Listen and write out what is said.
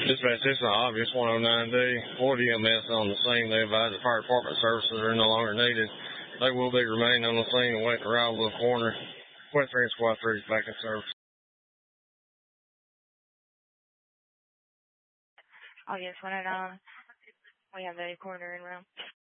Dispatch, this is obvious 109D. Ford EMS on the scene. They advise the fire department services are no longer needed. They will be remaining on the scene and wait for arrival of the coroner. Quest 3 and Squad 3 is back in service. August 109. We have the coroner in room.